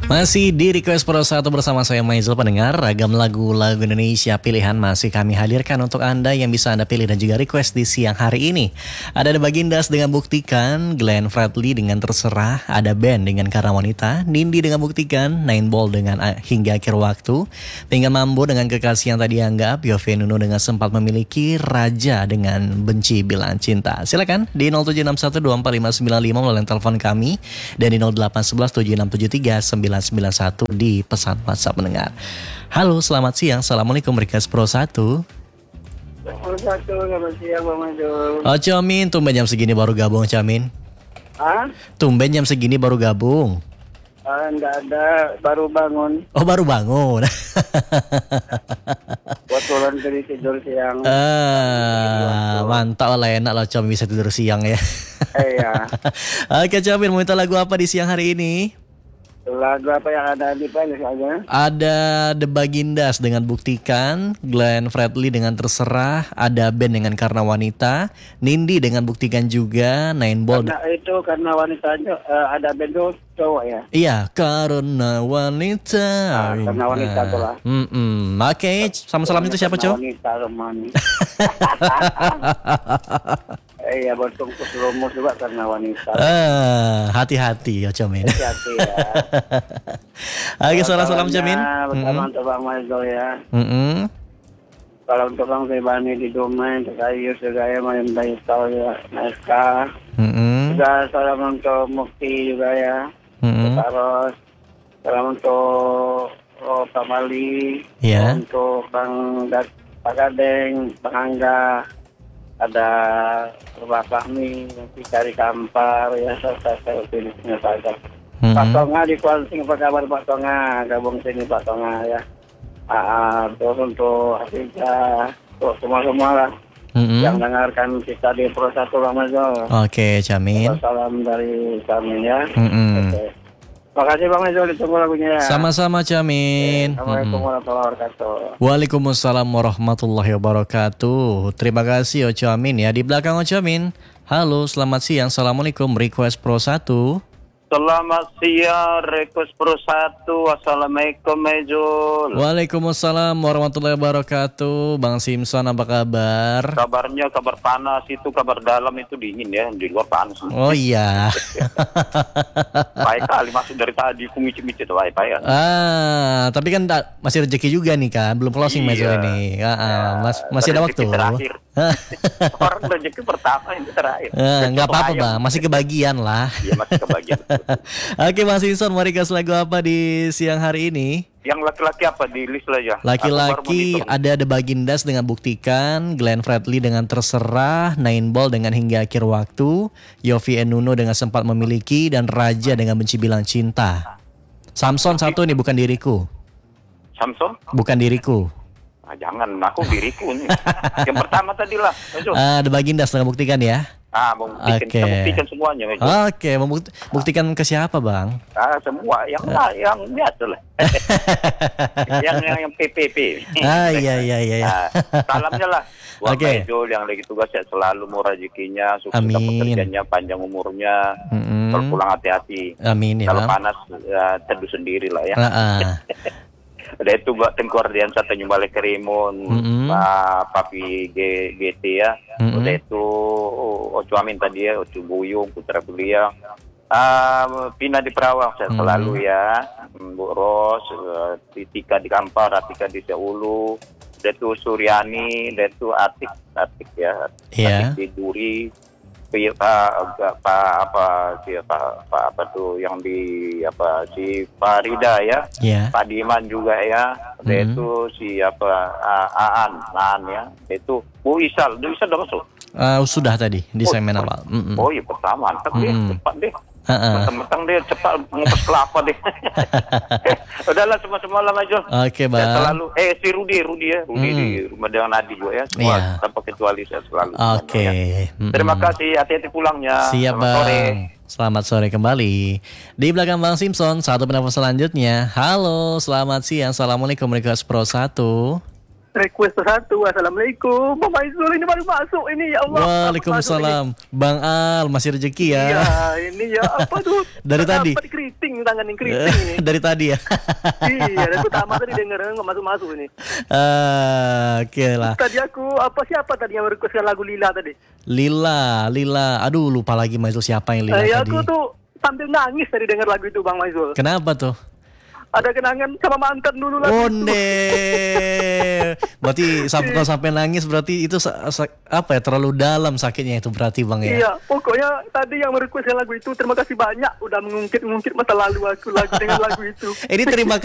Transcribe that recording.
Masih di Request Pro 1 bersama saya Maizul pendengar. Ragam lagu-lagu Indonesia pilihan masih kami hadirkan untuk Anda yang bisa Anda pilih dan juga request di siang hari ini. Ada The Bagindas dengan Buktikan, Glenn Fredly dengan Terserah, ada Ben dengan Karena Wanita, Nindi dengan Buktikan, Nine Ball dengan Hingga Akhir Waktu, Tinggal Mambo dengan Kekasih Yang Tadi Anggap, Yovie Nuno dengan Sempat Memiliki, Raja dengan Benci Bilang Cinta. Silakan di 0761245595 melalui telepon kami dan di 08117673 991 di pesan WhatsApp mendengar. Halo, selamat siang. Assalamualaikum Request Pro 1. Selamat siang Bang Majul. Oh, Camin, tumben jam segini baru gabung, Camin. Hah? Tumben jam segini baru gabung. Enggak ada, baru bangun. Oh, baru bangun. Kebetulan tadi tidur siang. Mantap lah, enak lah Camin bisa tidur siang ya. Iya. Oke, Camin, mau minta lagu apa di siang hari ini? Lagu apa yang ada di playlist aja? Ada The Bagindas dengan Buktikan, Glenn Fredly dengan Terserah, ada Ben dengan Karena Wanita, Nindi dengan Buktikan juga, Nine Ball. Karena wanita aja, ada band cowok ya? Iya, Karena Wanita. Karena wanita tuh lah. Oke, sama salam itu siapa, Cok? Wanita Romani. Iya, bertungkus rumus juga karena wanita. Hati-hati ya, Camin. Hati-hati ya. Oke, salam Camin. Bersama untuk Bang Majul ya. Kalau untuk Bang Ribani di domain, untuk Ayu juga ya, main bayi tahu ya, Naska. Juga salam untuk Mukti juga ya, untuk Ros. Salam untuk Pak Mali, untuk Bang Pak Gadeng, Bang Angga. Ada Pak Fahmi, nanti cari Kampar ya, saya pilihnya saja. Pak Tonga di Kuansing, apa kabar Pak Tonga? Gabung sini Pak Tonga ya. Terus untuk Hafizah, untuk semua lah yang dengarkan kita di Pro 1 Ramazan. Oke, Camin. Salam dari Camin ya. Oke. Makasih Bang Majul, ditunggu lagunya ya. Sama-sama, Camin. Assalamualaikum warahmatullahi wabarakatuh. Waalaikumsalam warahmatullahi wabarakatuh. Terima kasih Ocho Amin ya. Di belakang Ocho Amin. Halo, selamat siang. Assalamualaikum Request Pro 1. Selamat siang, Request Pro 1. Assalamualaikum Majul. Waalaikumsalam warahmatullahi wabarakatuh. Bang Simpson, apa kabar? Kabarnya kabar panas, itu kabar dalam itu dingin ya, di luar panas. Oh iya. Baik kali masuk dari tadi, kumicit-micit baik ya. Tapi kan masih rezeki juga nih kan, belum closing Majul ini. Masih ada waktu. Terakhir. Orang rezeki pertama ini terakhir. Nggak apa-apa Bang, masih kebagian lah. Iya, masih kebagian. Oke Bang Simpson, mau request lagu apa di siang hari ini? Yang laki-laki apa di list aja? Laki-laki ada The Bagindas dengan Buktikan, Glenn Fredly dengan Terserah, Nine Ball dengan Hingga Akhir Waktu, Yovie Nuno dengan Sempat Memiliki, dan Raja dengan Benci Bilang Cinta. Samson satu nih, bukan diriku. Samson? Bukan diriku. Jangan, aku diriku nih. Yang pertama tadi lah. The Bagindas dengan Buktikan ya. Membuktikan, kita buktikan semuanya. Oke, buktikan ke siapa Bang? Semua, yang biasa lah. yang PPP. Iya. Salamnya lah. Buat Majul yang lagi tugas ya selalu murah rezekinya, sukses pekerjaannya, panjang umurnya, kalau pulang hati-hati. Amin ya. Kalau panas teduh sendiri lah ya. Udah itu buat Tengku Ardiansa Tanjung Balai Karimun, Papi GT ya. Udah itu Ocu Amin tadi ya, Ocu Buyung, Putra Belia, Pina di Perawang saya selalu ya, Bu Ros, Tika di Kampar, Atika di Seulu, udah itu Suryani, udah itu Atik ya, Atik di Duri. Apa tuh yang di si Farida ya, Pak Diman juga ya, itu Aan ya, itu Bu Isal udah masuk. Sudah tadi di segmen awal. Oh iya, pertama mantap deh, cepat deh. Mentang-mentang dia cepat ngupas kelapa deh. Udahlah semua lah Majul. Oke Bang. Selalu si Rudi di rumah dengan Adi juga ya. Semua tanpa kecuali saya selalu. Oke. Terima kasih, hati-hati pulangnya. Siap Bang. Sore. Selamat sore kembali. Di belakang Bang Simpson, satu penelpon selanjutnya. Halo, selamat siang. Assalamualaikum Request Pro 1. request satu. Assalamualaikum, Bang Maizul ini baru masuk ini, ya Allah. Waalaikumsalam, Bang Al, masih rezeki ya? Iya, ini ya apa tuh? Dari tadi? Dapat keriting, tangan yang keriting ini. Dari tadi ya? Iya, dari pertama tadi denger nggak masuk ini. Oke lah. Tadi aku siapa tadi yang requestkan lagu Lila tadi? Lila. Aduh, lupa lagi Maizul siapa yang Lila tadi. Aku tuh sambil nangis tadi denger lagu itu, Bang Maizul. Kenapa tuh? Ada kenangan sama mantan dulu lagi. Berarti kalau sampai nangis berarti itu terlalu dalam sakitnya itu berarti Bang ya. Iya, pokoknya tadi yang merequest lagu itu terima kasih banyak udah mengungkit masa lalu aku dengan lagu itu. Ini terima